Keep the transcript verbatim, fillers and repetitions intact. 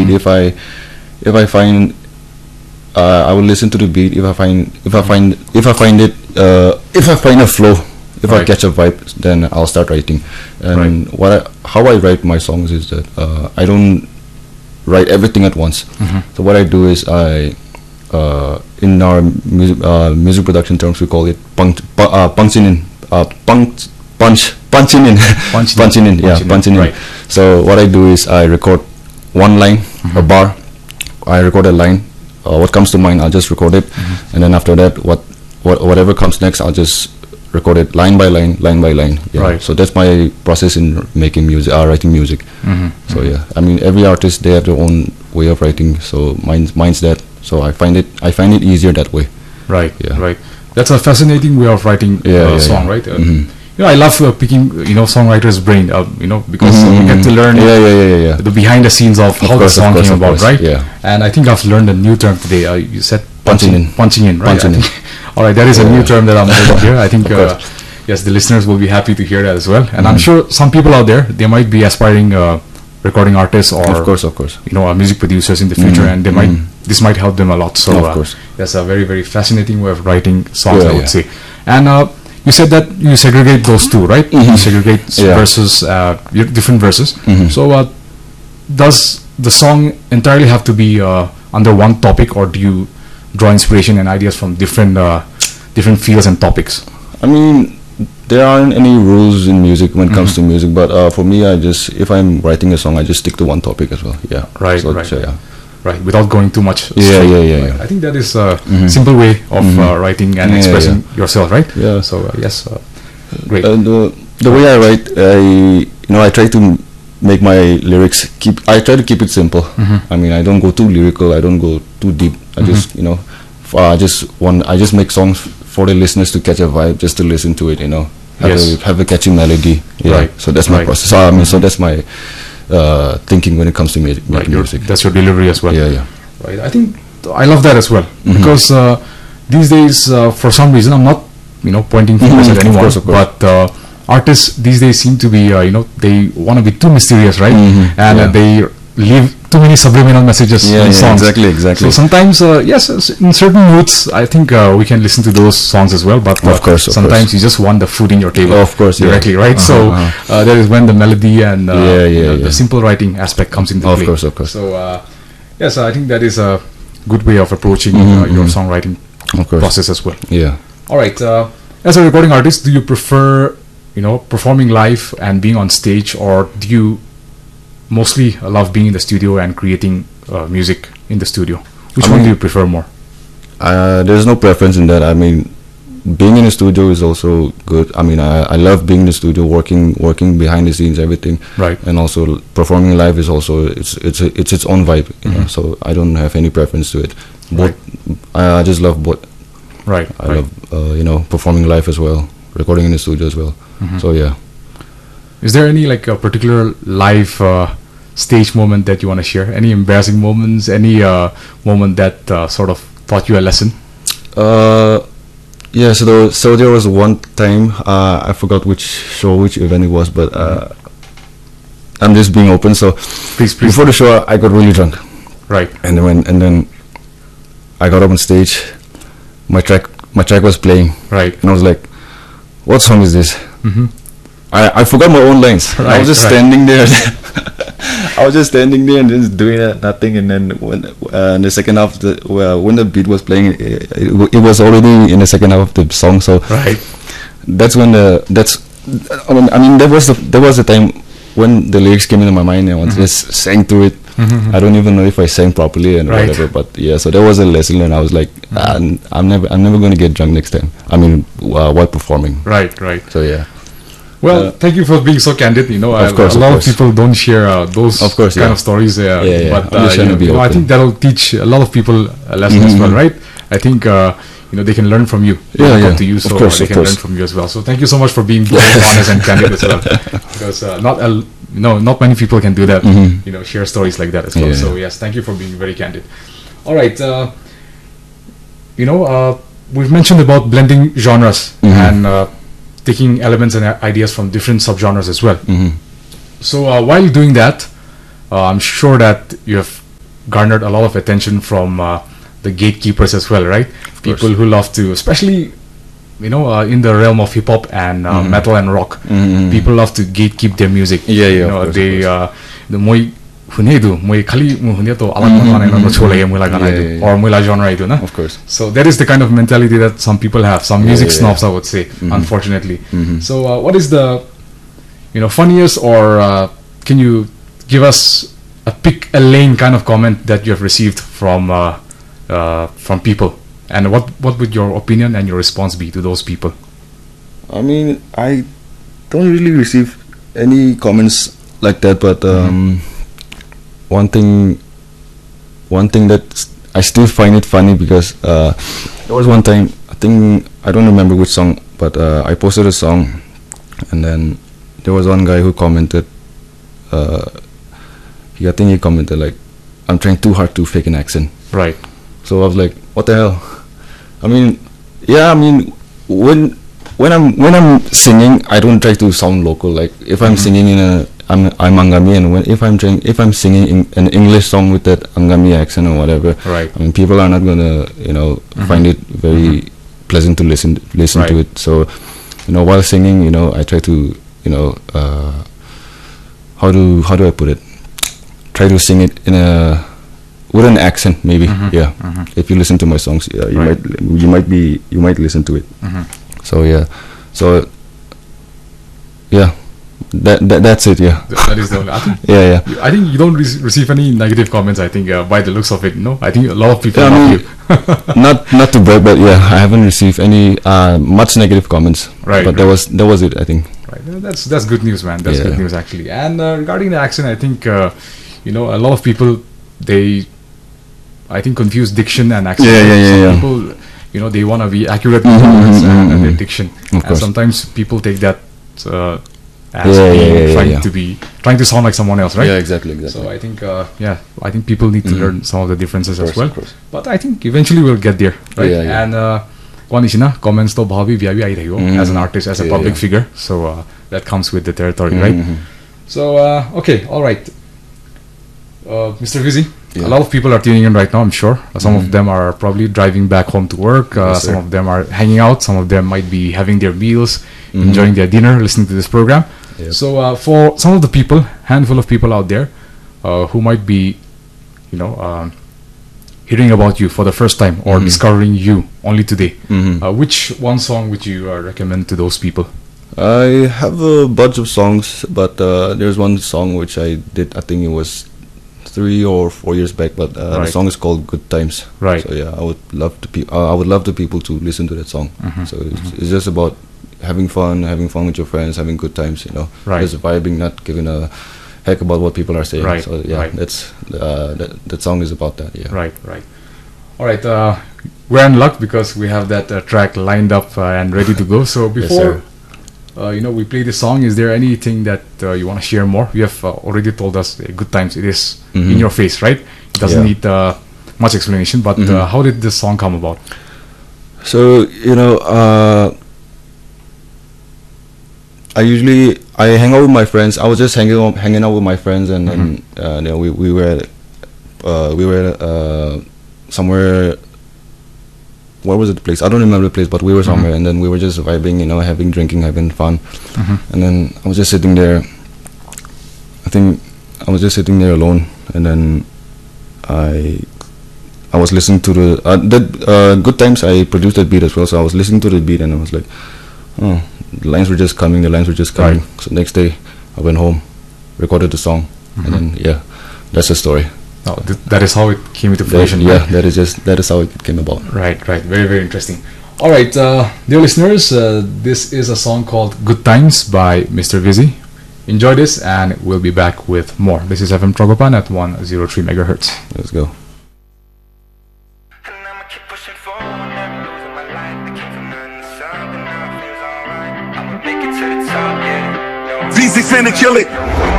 beat. If I if I find uh, I will listen to the beat. If I find if I find if I find it uh, if I find a flow, if Right. I catch a vibe, then I'll start writing. And Right. what I, how I write my songs is that uh, I don't write everything at once. Mhm. So what I do is I uh, in our music uh, music production terms we call it punch pu- uh, punching in uh, punch punch punching in Punching in. punching in yeah Punching in, punching in. right. So what I do is I record one line, Mhm. a bar. I record a line. Uh, what comes to mind, I'll just record it, Mhm. and then after that, what, what whatever comes next, I'll just record it line by line, line by line. Yeah. Right. So that's my process in making music, uh, writing music. Mhm. So yeah, I mean every artist they have their own way of writing. So mine's mine's that. So I find it I find it easier that way. Right, Yeah. right. That's a fascinating way of writing Yeah, uh, yeah, song, yeah. right? Uh, Mhm. You know, I love uh, picking, you know, songwriters' brain, uh, you know, because Mhm, you get to mhm. learn Yeah, yeah, yeah, yeah, yeah. the behind the scenes of, how course, the of song course, came of about, course, right? yeah. And I think I've learned a new term today. Uh, you said Punching in. punching in, right? Punching I in. think- All right, that is a Yeah. new term that I'm learning here. I think, Of uh, course. yes, the listeners will be happy to hear that as well. And I'm Mhm. sure some people out there, they might be aspiring uh, recording artists or Of course, of course. you know, uh, music producers in the future, Mhm, and they might mhm. this might help them a lot. So Of uh, course. that's a very very fascinating way of writing songs, Yeah, I would yeah. say. And uh, you said that you segregate those two, right? You Mhm. segregate s- Yeah. verses, uh, your different verses. Mhm. So uh, does the song entirely have to be uh, under one topic, or do you draw inspiration and ideas from different uh, different fields and topics? I mean, there aren't any rules in music when it comes Mhm. to music, but uh, for me, I just if I'm writing a song, I just stick to one topic as well. Yeah. Right, So, right. so, yeah. Right, without going too much. Yeah, straight. yeah, yeah, Right. yeah. I think that is a Mhm. simple way of Mhm. uh, writing and Yeah, expressing yourself, right? Yeah. So uh, yes, uh, great. Uh, the the way I write, I you know I try to m- make my lyrics keep. I try to keep it simple. Mhm. I mean, I don't go too lyrical. I don't go too deep. I just you know, f- uh, I just want. I just make songs for the listeners to catch a vibe, just to listen to it. You know, have Yes. a have a catchy melody. Yeah. Right. So that's my Right. process. So, I mean, so that's my uh, thinking when it comes to music. Right, making your- music. that's your delivery as well. Yeah, yeah. Right. I think I love that as well, Mhm. because uh, these days, uh, for some reason, I'm not, you know, pointing fingers Mhm, at of anyone, course, of course. but uh, artists these days seem to be, uh, you know, they want to be too mysterious, right? Mhm, And uh, yeah. they leave too many subliminal messages Yeah, in yeah, songs. exactly, exactly. So sometimes, uh, yes, s- in certain moods, I think uh, we can listen to those songs as well. But uh, Of course, of sometimes course. you just want the food in your table, Of course, yeah. directly, right? Uh-huh, so uh-huh. uh, that is when the melody and uh, Yeah, you yeah, know, yeah. the simple writing aspect comes into Of play. course, of course. So uh, yes, I think that is a good way of approaching Mhm, uh, your mhm. songwriting Of course. process as well. Yeah. All right. Uh, as a recording artist, do you prefer, you know, performing live and being on stage, or do you mostly love being in the studio and creating uh, music in the studio? Which I one do mean- you prefer more? Uh, there's no preference in that. I mean, being in the studio is also good. I mean, I, I love being in the studio, working working behind the scenes, everything, Right. and also l- performing live is also it's it's a, it's its own vibe. You know? Mhm. So I don't have any preference to it. Both, I, I just love both. Right. I right. love uh, you know performing live as well, recording in the studio as well. Mhm. So yeah. Is there any like a particular live uh, stage moment that you want to share? Any embarrassing moments? Any uh, moment that uh, sort of taught you a lesson? Uh, yeah. So there, so there was one time uh, I forgot which show, which event it was, but uh, I'm just being open. So Please, please. before the show, I got really drunk, Right. and then when, and then I got up on stage. My track, my track was playing, Right. and I was like, "What song is this?" Mm-hmm. I, I forgot my own lines. I Right, was just right. standing there. I was just standing there and just doing uh, nothing. And then when uh, in the second half, the, well, when the beat was playing, it, it, w- it was already in the second half of the song. So Right. that's when the that's I mean, I mean there was the, there was a time when the lyrics came into my mind and I was Mhm. just sang through it. Mhm. I don't even know if I sang properly and Right. whatever. But yeah, so there was a lesson, and I was like, ah, n- I'm never I'm never going to get drunk next time. I mean, uh, while performing. Right. Right. So yeah. Well, Uh, thank you for being so candid. You know, Of I- course, a of lot of course. people don't share uh, those Of course, kind yeah. of stories. Uh, Yeah, yeah. But I'm just uh, trying you to be know, I open. think that'll teach a lot of people a lesson as well, Mhm. right? I think uh, you know they can learn from you. They Yeah, look yeah. up to you, Of so course, they of can course. learn from you as well. So thank you so much for being very honest and candid as well, because uh, not a, you know not many people can do that. Mhm. You know, share stories like that as well. Yeah. So yes, thank you for being very candid. All right. Uh, you know, uh, we've mentioned about blending genres Mhm. and uh, taking elements and i- ideas from different subgenres as well. hmm So uh, while doing that, uh, I'm sure that you have garnered a lot of attention from uh, the gatekeepers as well, right? People who love to, especially, you know, uh, in the realm of hip hop and uh, mm-hmm. metal and rock, mm-hmm. people love to gatekeep their music. Yeah, yeah. You know, course, they uh, the moi hune du moi khali mo hune to alag ma na no chole moi la gana du or moi la genre idu na. Of course. So that is the kind of mentality that some people have. Some music yeah, yeah, snobs, yeah. I would say, mm-hmm. unfortunately. Mm-hmm. So uh, what is the, you know, funniest or uh, can you give us a pick a lane kind of comment that you have received from uh, uh, from people, and what what would your opinion and your response be to those people? I mean, I don't really receive any comments like that, but um, mm-hmm. one thing, one thing that I still find it funny because uh, there was one time, I think I don't remember which song, but uh, I posted a song, and then there was one guy who commented. Uh, he, I think he commented like, "I'm trying too hard to fake an accent." Right. So I was like, "What the hell?" I mean, yeah, I mean when. When I'm when I'm singing, I don't try to sound local. Like if I'm mm-hmm. singing in a I'm I'm Angami, and when if I'm trying if I'm singing in an English song with that Angami accent or whatever, right? I mean, people are not gonna you know mm-hmm. find it very mm-hmm. pleasant to listen listen right. to it. So, you know, while singing, you know, I try to you know uh, how do how do I put it? Try to sing it in a with an accent, maybe. Mm-hmm. Yeah. Mm-hmm. If you listen to my songs, yeah, you right. might you might be you might listen to it. Mm-hmm. So yeah, so yeah, that, that that's it. Yeah, that is the only. I think, yeah, yeah. I think you don't re- receive any negative comments. I think uh, by the looks of it, no. I think a lot of people yeah, love I mean, you. not not to brag, but yeah, I haven't received any uh, much negative comments. Right. But right. that was that was it. I think. Right. That's that's good news, man. That's yeah. good news actually. And uh, regarding the accent, I think uh, you know a lot of people they, I think confuse diction and accent. Yeah, yeah, yeah. Some yeah. people. You know, they want to be accurate mm-hmm, with mm-hmm, and, mm-hmm. and their diction, of and sometimes people take that uh, as yeah, being yeah, yeah, trying yeah. to be trying to sound like someone else, right? Yeah, exactly, exactly. So I think, uh, yeah, I think people need to mm-hmm. learn some of the differences course, as well. Of course. But I think eventually we'll get there, right? Yeah, yeah. And uh, one is na comments to bhavi bhi ai rahi ho as an artist, as a yeah, public yeah. figure. So uh, that comes with the territory, mm-hmm. right? So uh, okay, all right, uh, Mister Vizzy. Yeah. A lot of people are tuning in right now, I'm sure. Some mm-hmm. of them are probably driving back home to work. Uh, yes, some sir. of them are hanging out. Some of them might be having their meals, mm-hmm. enjoying their dinner, listening to this program. Yep. So uh, for some of the people, handful of people out there uh, who might be, you know, um, hearing about you for the first time or mm-hmm. discovering you only today, mm-hmm. uh, which one song would you uh, recommend to those people? I have a bunch of songs, but uh, there's one song which I did, I think it was three or four years back, but uh, right. the song is called "Good Times." Right. So yeah, I would love to pe- uh, I would love the people to listen to that song. Mm-hmm. So it's, mm-hmm. it's just about having fun, having fun with your friends, having good times. You know, right. just vibing, not giving a heck about what people are saying. Right. So yeah, right. that's uh, that that song is about that. Yeah. Right. Right. All right. Uh, we're in luck because we have that uh, track lined up uh, and ready to go. So before. Yes, Uh, you know, we play this song. Is there anything that uh, you want to share more? You have uh, already told us uh, good times. It is mm-hmm. in your face, right? It doesn't yeah. need uh, much explanation. But mm-hmm. uh, how did this song come about? So you know, uh, I usually I hang out with my friends. I was just hanging out, hanging out with my friends, and then mm-hmm. uh, you know, we we were uh, we were uh, somewhere. Where was it the place? I don't remember the place, but we were somewhere, mm-hmm. and then we were just vibing, you know, having drinking, having fun, mm-hmm. and then I was just sitting there. I think I was just sitting there alone, and then I I was listening to the uh, that uh, Good Times. I produced that beat as well, so I was listening to the beat, and I was like, oh, the lines were just coming, the lines were just coming. Right. So next day, I went home, recorded the song, mm-hmm. and then yeah, that's the story. Oh, th- that is how it came into fruition. That, yeah, right? that is just that is how it came about. Right, right. Very, very interesting. All right, uh, dear listeners, uh, this is a song called "Good Times" by Mister Vizzy. Enjoy this, and we'll be back with more. This is F M Trogopan at one oh three megahertz. Let's go. V six and kill it.